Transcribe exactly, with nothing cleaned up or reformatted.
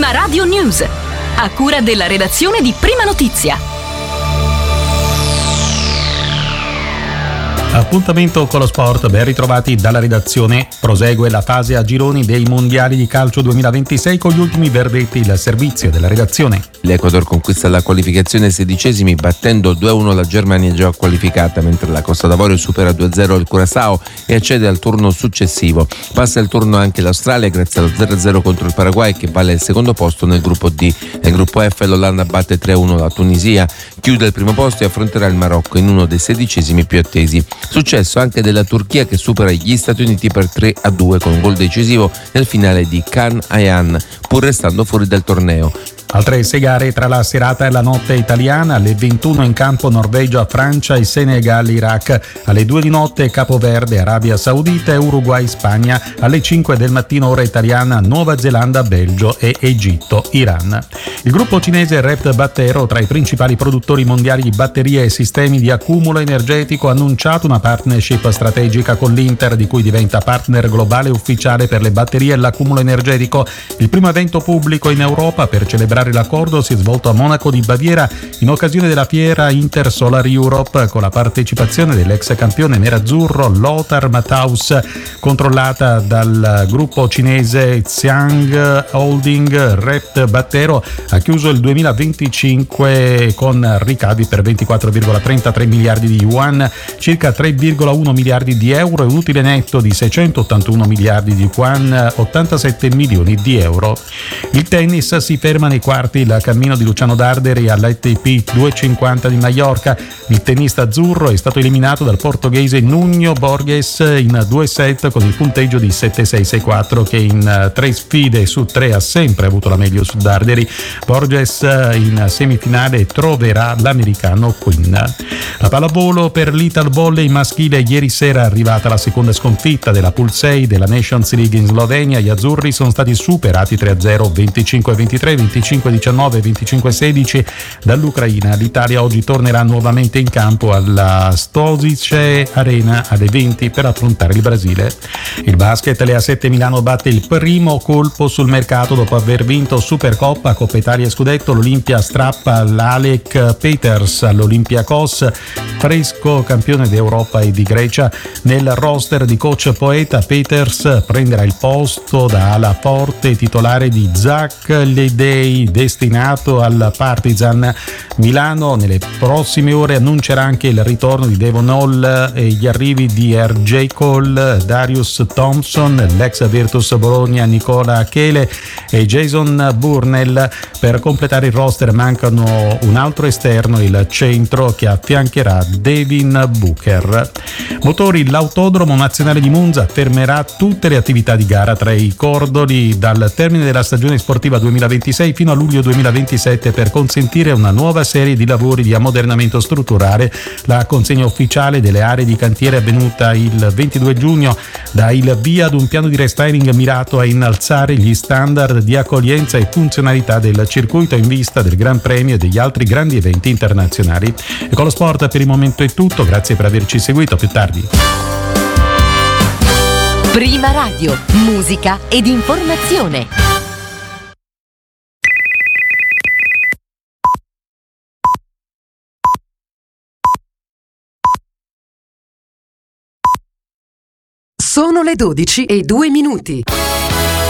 Prima Radio News, a cura della redazione di Prima Notizia. Appuntamento con lo sport, ben ritrovati dalla redazione. Prosegue la fase a gironi dei mondiali di calcio duemilaventisei con gli ultimi verdetti, il servizio della redazione. L'Ecuador conquista la qualificazione ai sedicesimi battendo due a uno la Germania già qualificata, mentre la Costa d'Avorio supera due a zero il Curaçao e accede al turno successivo. Passa il turno anche l'Australia grazie allo zero a zero contro il Paraguay, che vale il secondo posto nel gruppo D. Nel gruppo F l'Olanda batte tre a uno la Tunisia, chiude il primo posto e affronterà il Marocco in uno dei sedicesimi più attesi. Successo anche della Turchia, che supera gli Stati Uniti per tre a due con un gol decisivo nel finale di Can Ayhan, pur restando fuori dal torneo. Altre sei gare tra la serata e la notte italiana. Alle ventuno in campo Norvegia, Francia e Senegal, Iraq. Alle due di notte Capoverde, Arabia Saudita e Uruguay, Spagna. Alle cinque del mattino ora italiana Nuova Zelanda, Belgio e Egitto, Iran. Il gruppo cinese Rept Battero, tra i principali produttori mondiali di batterie e sistemi di accumulo energetico, ha annunciato una partnership strategica con l'Inter, di cui diventa partner globale ufficiale per le batterie e l'accumulo energetico. Il primo evento pubblico in Europa per celebrare l'accordo si è svolto a Monaco di Baviera in occasione della fiera Inter Solar Europe, con la partecipazione dell'ex campione nerazzurro Lothar Matthaus, controllata dal gruppo cinese Xiang Holding. Rept Battero ha chiuso il duemilaventicinque con ricavi per ventiquattro virgola trentatré miliardi di yuan, circa tre virgola uno miliardi di euro, e un utile netto di seicentottantuno miliardi di yuan, ottantasette milioni di euro. Il tennis si ferma nei quarti il cammino di Luciano Darderi all'A T P duecentocinquanta di Maiorca. Il tennista azzurro è stato eliminato dal portoghese Nuno Borges in due set con il punteggio di sette sei sei quattro, che in tre sfide su tre ha sempre avuto la meglio su Darderi. Borges in semifinale troverà l'americano Quinn. La pallavolo per l'Ital Volley maschile. Ieri sera è arrivata la seconda sconfitta della Pool sei della Nations League in Slovenia. Gli azzurri sono stati superati tre a zero, venticinque a ventitré, venticinque a diciannove e venticinque a sedici dall'Ucraina. L'Italia oggi tornerà nuovamente in campo alla Stosice Arena alle venti per affrontare il Brasile. Il basket, le A sette Milano batte il primo colpo sul mercato dopo aver vinto Supercoppa, Coppa Italia e Scudetto. L'Olimpia strappa l'Alec Peters all'Olympiakos, fresco campione d'Europa e di Grecia. Nel roster di coach Poeta, Peters prenderà il posto da ala forte titolare di Zach Ledey, destinato al Partizan. Milano nelle prossime ore annuncerà anche il ritorno di Devon Hall e gli arrivi di R J Cole, Darius Thompson, l'ex Virtus Bologna Nicola Chele e Jason Burnell. Per completare il roster mancano un altro esterno, il centro, che affiancherà Devin Booker. Motori, l'Autodromo Nazionale di Monza fermerà tutte le attività di gara tra i cordoli dal termine della stagione sportiva duemilaventisei fino a luglio duemilaventisette per consentire una nuova serie di lavori di ammodernamento strutturale. La consegna ufficiale delle aree di cantiere è avvenuta il ventidue giugno. Dà il via ad un piano di restyling mirato a innalzare gli standard di accoglienza e funzionalità del circuito in vista del Gran Premio e degli altri grandi eventi internazionali. E con lo sport per il momento è tutto, grazie per averci seguito, a più tardi. Prima Radio, musica ed informazione. Sono le dodici e due minuti.